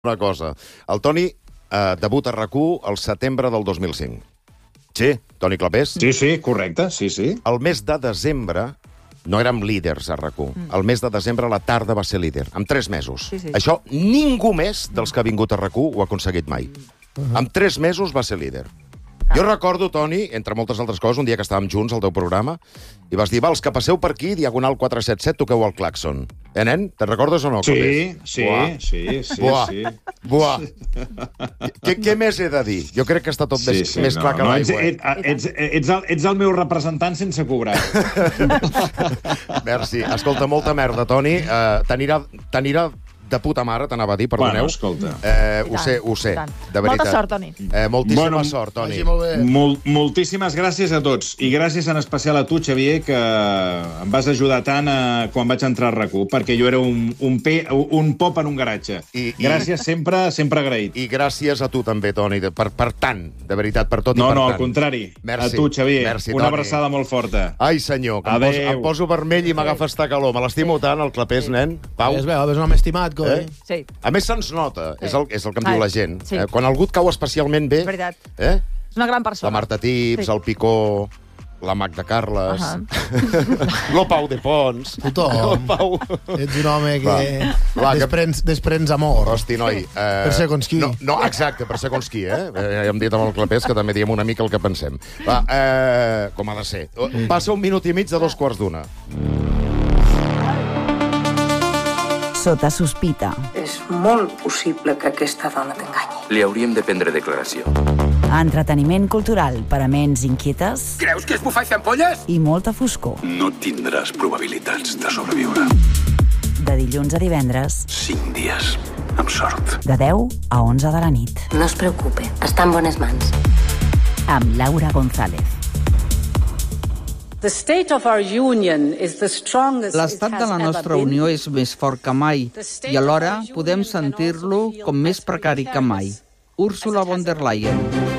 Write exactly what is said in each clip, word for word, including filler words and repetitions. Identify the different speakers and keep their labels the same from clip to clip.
Speaker 1: una cosa. El Toni eh, debuta a RAC1 al setembre del dos mil cinc. Sí, Toni Clapés?
Speaker 2: Sí, sí, correcte, sí, sí.
Speaker 1: El mes de desembre no érem líders a RAC1. Mm. El mes de desembre a la tarda va ser líder, amb tres mesos.
Speaker 3: Sí, sí.
Speaker 1: Això ningú més dels que ha vingut a RAC1 ho ha aconseguit mai. Uh -huh. Amb tres mesos va ser líder. Jo recordo, Toni, entre moltes altres coses, un dia que estàvem junts al teu programa, i vas dir, va, els que passeu per aquí, diagonal quatre set set, toqueu el claxon. Eh, nen? Te'n recordes o no?
Speaker 2: Sí, sí,
Speaker 1: Buah.
Speaker 2: sí, sí,
Speaker 1: Buah.
Speaker 2: sí.
Speaker 1: Buah. Què, què més he de dir? Jo crec que està tot
Speaker 2: Sí,
Speaker 1: més,
Speaker 2: sí,
Speaker 1: més
Speaker 2: no,
Speaker 1: clar que
Speaker 2: no,
Speaker 1: l'aigua.
Speaker 2: Ets, ets, ets, ets, el, ets el meu representant sense cobrar.
Speaker 1: Merci. Escolta, molta merda, Toni. Uh, T'anirà t'anirà de puta mare, t'anava a dir, perdoneu.
Speaker 2: Bueno, escolta.
Speaker 1: Eh, ho sé, ho sé, de veritat.
Speaker 3: Molta sort, Toni.
Speaker 1: Eh, moltíssima
Speaker 2: Bueno,
Speaker 1: sort, Toni.
Speaker 4: Vagi molt bé.
Speaker 2: Mol, moltíssimes gràcies a tots. I gràcies en especial a tu, Xavier, que em vas ajudar tant a, quan vaig entrar a RAC1, perquè jo era un, un, pe, un pop en un garatge.
Speaker 1: I, i,
Speaker 2: gràcies, sempre sempre agraït.
Speaker 1: I gràcies a tu també, Toni, de, per, per tant, de veritat, per tot
Speaker 2: No,
Speaker 1: i per
Speaker 2: no,
Speaker 1: tant.
Speaker 2: al contrari.
Speaker 1: Merci.
Speaker 2: A tu, Xavier.
Speaker 1: Merci,
Speaker 2: una
Speaker 1: Toni.
Speaker 2: abraçada molt forta.
Speaker 1: Ai, senyor, que em poso,
Speaker 2: Adéu.
Speaker 1: em poso vermell i m'agafa esta calor. Me l'estimo tant, el Clapés, nen. Pau.
Speaker 4: Es veu, és un home estimat, coi.
Speaker 1: Eh?
Speaker 3: Sí.
Speaker 1: A més, se'ns nota,
Speaker 3: Sí.
Speaker 1: és, el, és el que em
Speaker 3: Ai,
Speaker 1: diu la gent.
Speaker 3: sí.
Speaker 1: Eh? Quan algú et cau especialment bé...
Speaker 3: És veritat.
Speaker 1: Eh?
Speaker 3: És una gran
Speaker 1: La
Speaker 3: persona.
Speaker 1: Marta Tips,
Speaker 3: Sí.
Speaker 1: el Picó, la Magda Carles,
Speaker 3: Ahà.
Speaker 1: el Pau de Pons...
Speaker 4: Tothom.
Speaker 1: El Pau...
Speaker 4: Ets un home que
Speaker 1: Va. Va, que-
Speaker 4: desprens, desprens amor.
Speaker 1: Hosti, noi... Eh,
Speaker 4: Per segons qui.
Speaker 1: No, no, exacte, per segons qui, eh? eh hem dit amb el Clapés que també diem una mica el que pensem. Va, eh, com ha de ser. Passa un minut i mig de dos quarts d'una.
Speaker 5: Sota sospita.
Speaker 6: És molt possible que aquesta dona t'enganyi.
Speaker 7: Li hauríem de prendre declaració.
Speaker 5: Entreteniment cultural per a ments inquietes
Speaker 7: Creus que és bufar i fer ampolles?
Speaker 5: i molta foscor.
Speaker 8: No tindràs probabilitats de sobreviure.
Speaker 5: De dilluns a divendres,
Speaker 8: Cinc dies, amb sort.
Speaker 5: de deu a onze de la nit.
Speaker 6: No es preocupe, està en bones mans.
Speaker 5: Amb Laura González.
Speaker 9: L'estat de la nostra unió és més fort que mai i alhora podem sentir-lo com més precari que mai. Ursula von der Leyen.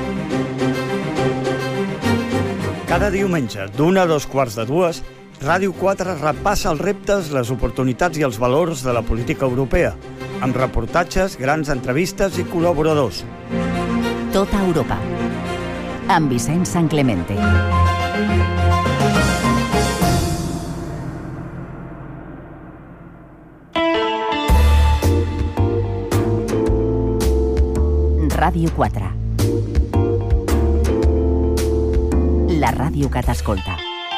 Speaker 10: Cada diumenge, d'una a dos quarts de dues, Ràdio quatre repassa els reptes, les oportunitats i els valors de la política europea, amb reportatges, grans entrevistes i col·laboradors.
Speaker 5: Tota Europa. Amb Vicent Sanclemente. Ràdio quatre. La ràdio que t'escolta.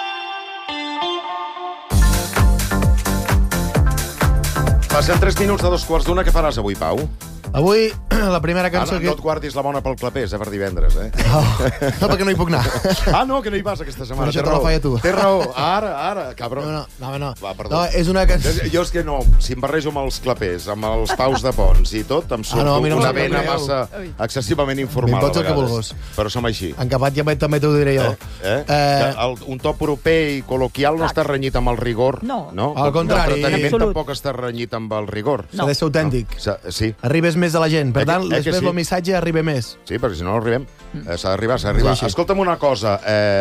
Speaker 1: Passen tres minuts de dos quarts d'una. Què faràs avui, Pau?
Speaker 4: Avui, la primera
Speaker 1: Ah,
Speaker 4: cançó
Speaker 1: no,
Speaker 4: que...
Speaker 1: no et guardis la bona pel Clapés, eh, per divendres, eh?
Speaker 4: Oh, no, perquè no hi puc anar.
Speaker 1: Ah, no, que no hi vas aquesta setmana.
Speaker 4: Per això
Speaker 1: Té
Speaker 4: te la
Speaker 1: raó.
Speaker 4: feia tu.
Speaker 1: Té raó. Ara, ara, cabró.
Speaker 4: No, no, no, no.
Speaker 1: Va, perdó.
Speaker 4: No, és una cançó...
Speaker 1: Jo és que no, si em barrejo amb els Clapers, amb els Paus de Pons i tot, em surt
Speaker 4: Ah, no, a mi no
Speaker 1: una
Speaker 4: em sap
Speaker 1: vena
Speaker 4: greu.
Speaker 1: massa excessivament
Speaker 4: Em
Speaker 1: informal,
Speaker 4: pots
Speaker 1: a
Speaker 4: el que
Speaker 1: vegades.
Speaker 4: vulguis.
Speaker 1: Però som així.
Speaker 4: En Capat ja també t'ho diré jo.
Speaker 1: Eh? Eh? Que el, un top europeu i col·loquial no està renyit amb el rigor.
Speaker 3: No.
Speaker 1: no?
Speaker 4: Al contrari.
Speaker 1: L'entreteniment
Speaker 3: En absolut.
Speaker 1: tampoc està renyit amb el rigor.
Speaker 4: S'ha de ser autèntic.
Speaker 1: Sa- Sí.
Speaker 4: Arribes més a la gent. Per
Speaker 1: Eh que-
Speaker 4: tant,
Speaker 1: eh que
Speaker 4: després
Speaker 1: sí?
Speaker 4: el missatge arriba més.
Speaker 1: Sí, perquè si no no arribem. Eh, s'ha d'arribar, s'ha d'arribar.
Speaker 4: És així.
Speaker 1: Escolta'm una cosa.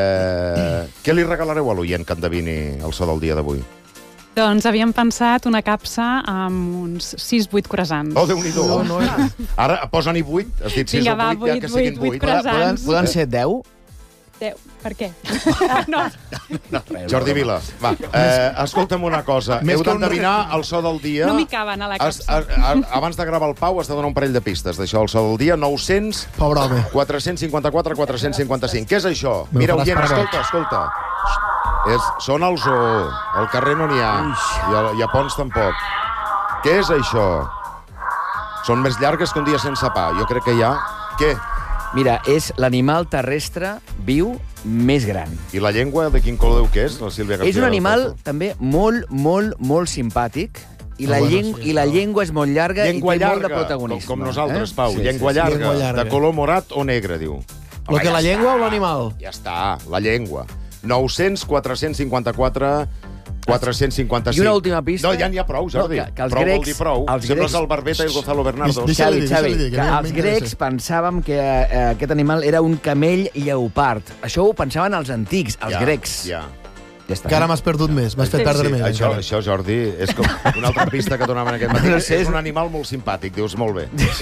Speaker 1: Eh, què li regalareu a l'oient que endevini el so del dia d'avui?
Speaker 11: Doncs havíem pensat una capsa amb uns sis vuit croissants.
Speaker 1: Oh, Déu-n'hi-do.
Speaker 4: No, no, no.
Speaker 1: Ara, posa-n'hi vuit. Has dit sis
Speaker 11: Vinga,
Speaker 1: o
Speaker 11: va,
Speaker 1: vuit, ja
Speaker 11: vuit,
Speaker 1: que siguin
Speaker 11: vuit, vuit
Speaker 1: vuit.
Speaker 11: croissants.
Speaker 4: Poden, poden ser deu?
Speaker 11: Deu. Per què? No.
Speaker 1: Jordi Vila, va, eh, escolta'm una cosa.
Speaker 4: Més
Speaker 1: Heu
Speaker 4: que un
Speaker 1: d'endevinar el so del dia.
Speaker 11: No m'hi caben a la
Speaker 1: Has,
Speaker 11: capsa.
Speaker 1: a, a, abans de gravar el Pau has de donar un parell de pistes d'això, el so del dia. nou-cents,
Speaker 4: Pobre home.
Speaker 1: quatre-cents cinquanta-quatre, quatre-cents cinquanta-cinc. Què és això?
Speaker 4: Me ho
Speaker 1: Mira,
Speaker 4: faràs
Speaker 1: oient,
Speaker 4: pagar.
Speaker 1: escolta, escolta. És, són el zoo, al carrer no n'hi ha, i a, i a Pons tampoc. Què és això? Són més llargues que un dia sense pa. Jo crec que hi ha... Què?
Speaker 12: Mira, és l'animal terrestre viu més gran.
Speaker 1: I la llengua de quin color diu que és? La Sílvia García
Speaker 12: És un
Speaker 1: del
Speaker 12: animal
Speaker 1: Pozo.
Speaker 12: també molt, molt, molt simpàtic i la,
Speaker 4: Ah, bueno,
Speaker 12: lleng
Speaker 4: sí,
Speaker 12: i la
Speaker 4: no.
Speaker 12: llengua és molt llarga
Speaker 1: Llengua
Speaker 12: i té molt de
Speaker 1: llarga, com,
Speaker 12: protagonisme.
Speaker 1: com nosaltres,
Speaker 12: eh?
Speaker 1: Pau.
Speaker 12: Sí,
Speaker 1: Llengua,
Speaker 12: sí, sí.
Speaker 1: llarga,
Speaker 4: Llengua llarga.
Speaker 1: de color morat o negre, diu.
Speaker 4: Lo que
Speaker 1: ja
Speaker 4: la
Speaker 1: està.
Speaker 4: llengua o l'animal?
Speaker 1: Ja està, la llengua. nou-cents, quatre-cents cinquanta-quatre, quatre-cents cinquanta-cinc.
Speaker 12: I una última pista.
Speaker 1: No, ja n'hi ha prou, Jordi.
Speaker 12: No, que- que els
Speaker 1: prou vol
Speaker 12: grecs-
Speaker 1: dir prou.
Speaker 12: els
Speaker 1: Sembles
Speaker 12: grecs-
Speaker 1: el Barbeta i el Gonzalo Bernardo.
Speaker 4: Deixa-
Speaker 12: Xavi,
Speaker 4: Deixa-li dir,
Speaker 12: Xavi,
Speaker 4: deixa-li dir, que
Speaker 12: que
Speaker 4: a mi
Speaker 12: els
Speaker 4: m'interessa.
Speaker 12: grecs pensàvem que eh, aquest animal era un camell lleopard. Això ho pensaven els antics, els
Speaker 1: ja,
Speaker 12: grecs.
Speaker 1: Ja.
Speaker 12: Ja està.
Speaker 4: Que ara m'has perdut més, m'has fet perdre
Speaker 1: Sí,
Speaker 4: més.
Speaker 1: això,
Speaker 4: encara.
Speaker 1: això, Jordi, és com una altra pista que donaven aquest matí.
Speaker 12: No sé.
Speaker 1: És un animal molt simpàtic, dius, molt bé.